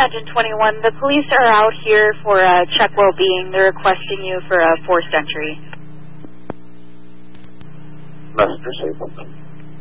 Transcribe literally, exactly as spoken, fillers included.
Engine twenty-one, the police are out here for uh, check well-being. They're requesting you for a forced entry. Messenger, say something.